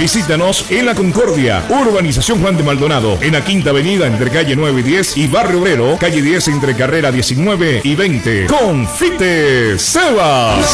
Visítanos en La Concordia, Urbanización Juan de Maldonado, en la Quinta Avenida entre calle 9 y 10 y Barrio Obrero, calle 10 entre carrera 19 y 20. Confite Sebas.